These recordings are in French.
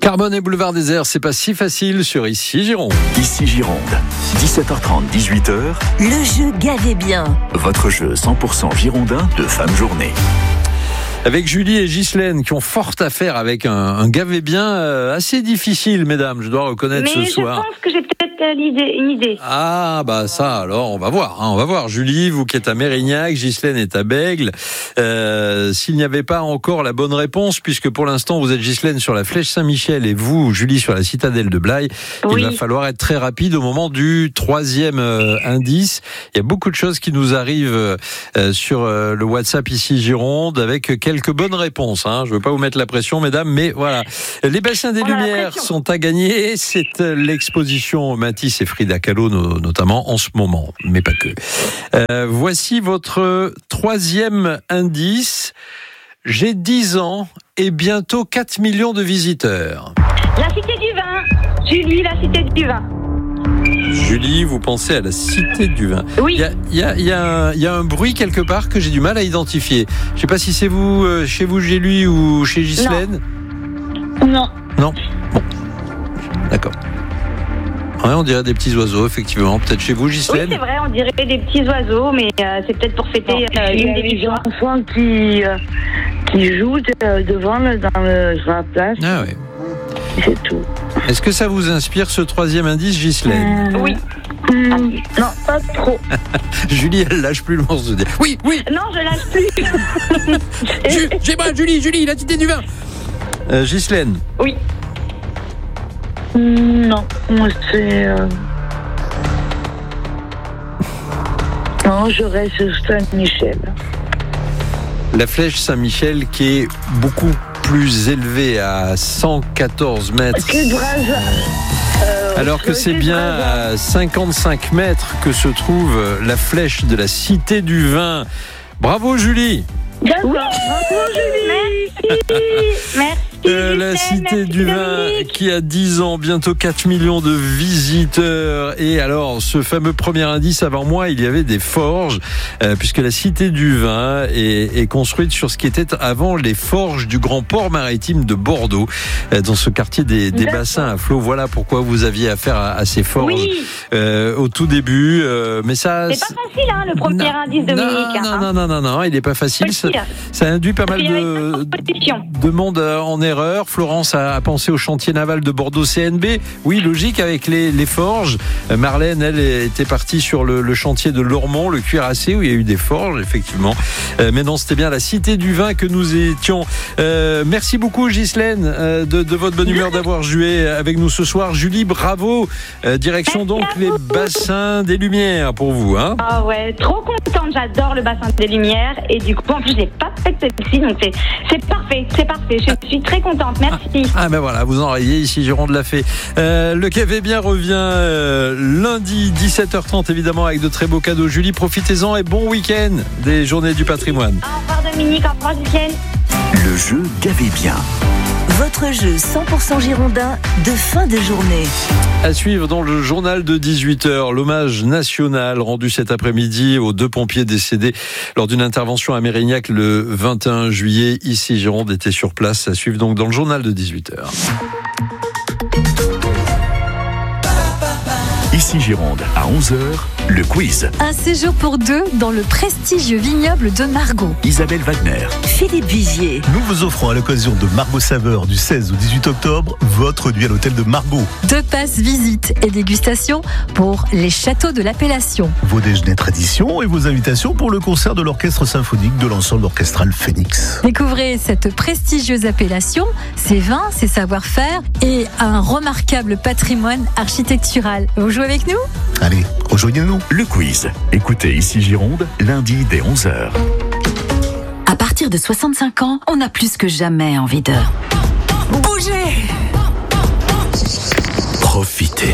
Carbone et Boulevard Désert, c'est pas si facile sur Ici Gironde. Ici Gironde, 17h30, 18h. Le jeu Gavez bien. Votre jeu 100% girondin de fin de journée. Avec Julie et Ghislaine qui ont fort à faire avec un Gavez bien assez difficile, mesdames, je dois reconnaître ce soir. Mais je pense que j'ai peut-être une idée. Ah, bah ça, alors, on va voir. On va voir. Julie, vous qui êtes à Mérignac, Ghislaine est à Bègles. S'il n'y avait pas encore la bonne réponse, puisque pour l'instant, vous êtes Ghislaine sur la Flèche Saint-Michel et vous, Julie, sur la Citadelle de Blaye, oui. Il va falloir être très rapide au moment du troisième indice. Il y a beaucoup de choses qui nous arrivent sur le WhatsApp Ici Gironde avec quelques bonnes réponses. Je ne veux pas vous mettre la pression, mesdames, mais voilà. Les bassins des Lumières sont à gagner. C'est l'exposition Matisse et Frida Kahlo notamment en ce moment, mais pas que. Voici votre troisième indice. J'ai 10 ans et bientôt 4 millions de visiteurs. La Cité du Vin. Julie, la Cité du Vin. Julie, vous pensez à la Cité du Vin. Oui. Il y a un bruit quelque part que j'ai du mal à identifier. Je ne sais pas si c'est vous, chez vous, Julie, ou chez Ghislaine. Non. Non. Bon. D'accord. Ouais, on dirait des petits oiseaux, effectivement. Peut-être chez vous, Ghislaine. Oui, c'est vrai, on dirait des petits oiseaux, mais c'est peut-être pour fêter une des victoires. Il y a des enfants qui jouent sur la place. Ah oui. C'est tout. Est-ce que ça vous inspire ce troisième indice, Ghislaine? Oui. Non, pas trop. Julie, elle lâche plus le morceau. Oui. Non, je lâche plus. J'ai pas, Julie, la Cité du Vin. Ghislaine. Oui. Non, moi c'est... Non, je reste sur Saint-Michel. La Flèche Saint-Michel qui est beaucoup plus élevée à 114 mètres. Alors que c'est bien à 55 mètres que se trouve la flèche de la Cité du Vin. Bravo Julie. D'accord, bravo Julie. Merci. La Cité du Vin qui a 10 ans, bientôt 4 millions de visiteurs. Et alors, ce fameux premier indice, avant moi, il y avait des forges, puisque la Cité du Vin est construite sur ce qui était avant les forges du grand port maritime de Bordeaux, dans ce quartier des bassins à flot. Voilà pourquoi vous aviez affaire à ces forges au tout début. Mais ça, c'est pas facile, le premier indice, Dominique. Non, il n'est pas facile. Ça induit pas mal de monde en erreur. Florence a pensé au chantier naval de Bordeaux CNB. Oui, logique, avec les forges. Marlène, elle, était partie sur le chantier de Lormont, le cuirassé, où il y a eu des forges, effectivement. Mais non, c'était bien la Cité du Vin que nous étions. Merci beaucoup, Ghislaine, de votre bonne humeur d'avoir joué avec nous ce soir. Julie, bravo. Direction donc les bassins des Lumières pour vous. Ah ouais, trop contente. J'adore le bassin des Lumières. Et du coup, en plus, j'ai pas fait celle-ci, donc c'est parfait. Je suis très contente, merci. Ah ben voilà, vous en rayez, Ici Gironde l'a fait. Le Gavez bien revient lundi 17h30 évidemment avec de très beaux cadeaux. Julie, profitez-en et bon week-end des Journées du Patrimoine. Au revoir Dominique, au revoir Ghislaine. Le jeu Gavez bien. Votre jeu 100% girondin de fin de journée. À suivre dans le journal de 18h, l'hommage national rendu cet après-midi aux 2 pompiers décédés lors d'une intervention à Mérignac le 21 juillet. Ici Gironde était sur place. À suivre donc dans le journal de 18h. Ici Gironde, à 11h, le quiz. Un séjour pour 2 dans le prestigieux vignoble de Margaux. Isabelle Wagner. Philippe Vigier. Nous vous offrons à l'occasion de Margaux Saveur du 16 au 18 octobre, votre nuit à l'hôtel de Margaux. 2 passes visites et dégustation pour les châteaux de l'appellation. Vos déjeuners tradition et vos invitations pour le concert de l'orchestre symphonique de l'ensemble orchestral Phoenix. Découvrez cette prestigieuse appellation, ses vins, ses savoir-faire et un remarquable patrimoine architectural. Vous jouez avec nous ? Allez, rejoignez-nous. Le quiz. Écoutez Ici Gironde, lundi dès 11h. À partir de 65 ans, on a plus que jamais envie de bouger. Profitez.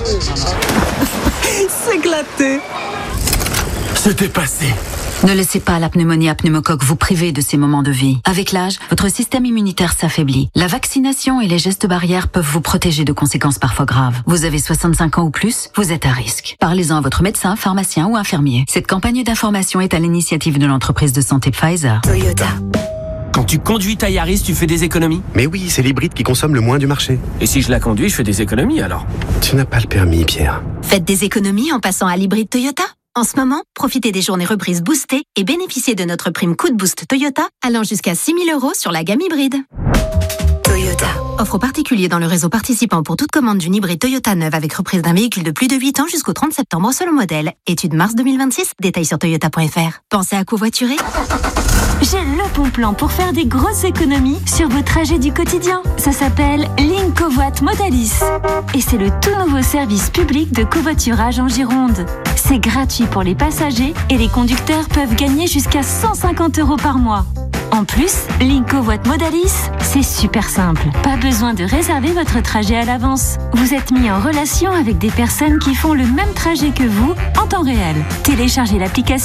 S'éclater. Se dépasser. Ne laissez pas la pneumonie à pneumocoque vous priver de ces moments de vie. Avec l'âge, votre système immunitaire s'affaiblit. La vaccination et les gestes barrières peuvent vous protéger de conséquences parfois graves. Vous avez 65 ans ou plus, vous êtes à risque. Parlez-en à votre médecin, pharmacien ou infirmier. Cette campagne d'information est à l'initiative de l'entreprise de santé Pfizer. Toyota. Quand tu conduis ta Yaris, tu fais des économies? Mais oui, c'est l'hybride qui consomme le moins du marché. Et si je la conduis, je fais des économies alors? Tu n'as pas le permis, Pierre. Faites des économies en passant à l'hybride Toyota. En ce moment, profitez des journées reprises boostées et bénéficiez de notre prime Coup de Boost Toyota allant jusqu'à 6 000 € sur la gamme hybride. Toyota. Offre aux particuliers dans le réseau participant pour toute commande d'une hybride Toyota neuve avec reprise d'un véhicule de plus de 8 ans jusqu'au 30 septembre selon modèle. Étude mars 2026, détails sur toyota.fr. Pensez à covoiturer? J'ai le bon plan pour faire des grosses économies sur vos trajets du quotidien. Ça s'appelle Link Covoit Modalis. Et c'est le tout nouveau service public de covoiturage en Gironde. C'est gratuit pour les passagers et les conducteurs peuvent gagner jusqu'à 150 € par mois. En plus, Link Covoit Modalis, c'est super simple. Pas besoin de réserver votre trajet à l'avance. Vous êtes mis en relation avec des personnes qui font le même trajet que vous en temps réel. Téléchargez l'application